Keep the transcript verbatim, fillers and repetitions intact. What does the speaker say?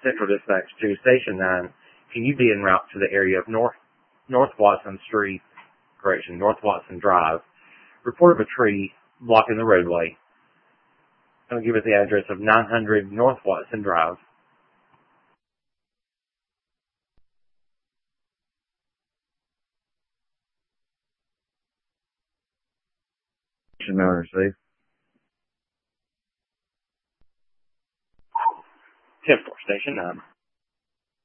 Central Dispatch to Station nine. Can you be en route to the area of North North Watson Street, correction, North Watson Drive? Report of a tree blocking the roadway. I'm going to give it the address of nine hundred North Watson Drive. Station nine received. ten four, Station nine.